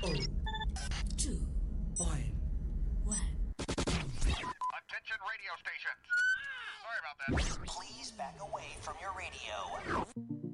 two, one. Attention radio stations. Sorry about that. Please back away from your radio.